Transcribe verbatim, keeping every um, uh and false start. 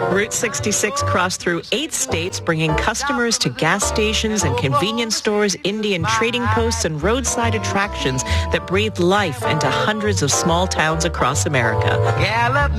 Route sixty-six crossed through eight states, bringing customers to gas stations and convenience stores, Indian trading posts, and roadside attractions that breathe life into hundreds of small towns across America. Gallup